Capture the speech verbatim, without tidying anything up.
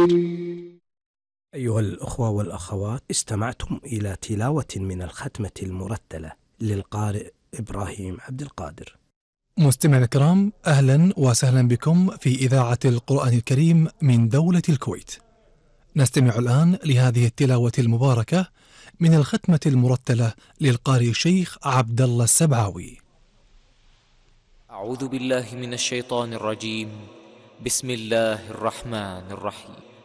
أيها الأخوة والأخوات، استمعتم إلى تلاوة من الختمة المرتلة للقارئ إبراهيم عبد القادر. مستمعينا الكرام، أهلا وسهلا بكم في إذاعة القرآن الكريم من دولة الكويت. نستمع الآن لهذه التلاوة المباركة من الختمة المرتلة للقارئ الشيخ عبد الله السبعاوي. أعوذ بالله من الشيطان الرجيم. بسم الله الرحمن الرحيم.